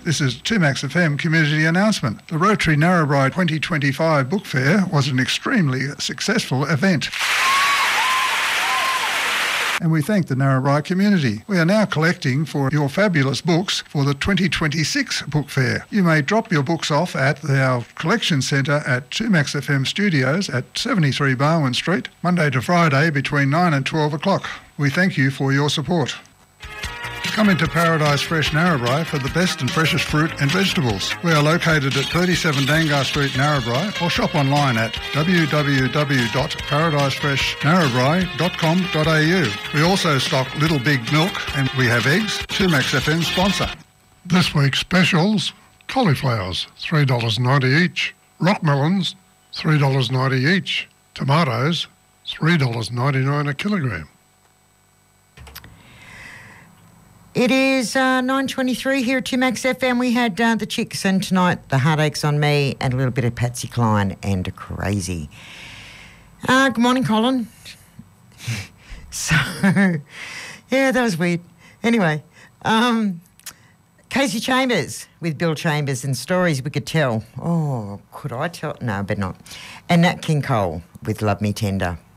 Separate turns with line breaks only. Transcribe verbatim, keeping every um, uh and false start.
This is two Max F M community announcement. The Rotary Narrabri twenty twenty-five Book Fair was an extremely successful event, and we thank the Narrabri community. We are now collecting for your fabulous books for the twenty twenty-six Book Fair. You may drop your books off at our collection centre at two Max F M Studios at seventy-three Barwon Street, Monday to Friday between nine and twelve o'clock. We thank you for your support. Come into Paradise Fresh Narrabri for the best and freshest fruit and vegetables. We are located at thirty-seven Dangar Street, Narrabri, or shop online at w w w dot paradise fresh narrabri dot com dot a u. We also stock Little Big Milk and we have eggs, two Max F M sponsor.
This week's specials: cauliflowers, three dollars ninety each. Rock melons, three dollars ninety each. Tomatoes, three dollars ninety-nine a kilogram.
It is uh, nine twenty-three here at two Max F M. We had uh, the Chicks, and tonight the Heartaches on Me, and a little bit of Patsy Cline and Crazy. Uh, good morning, Colin. So, yeah, that was weird. Anyway, um, Casey Chambers with Bill Chambers and Stories We Could Tell. Oh, could I tell? No, but not. And Nat King Cole with Love Me Tender.